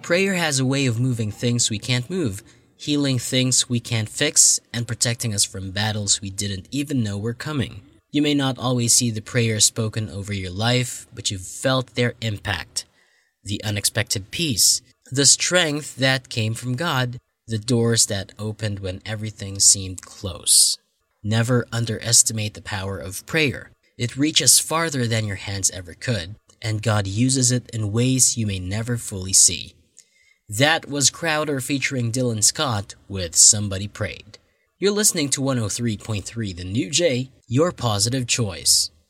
Prayer has a way of moving things we can't move, healing things we can't fix, and protecting us from battles we didn't even know were coming. You may not always see the prayers spoken over your life, but you've felt their impact. The unexpected peace, the strength that came from God, the doors that opened when everything seemed close. Never underestimate the power of prayer. It reaches farther than your hands ever could, and God uses it in ways you may never fully see. That was Crowder featuring Dylan Scott with Somebody Prayed. You're listening to 103.3 The New J, your positive choice.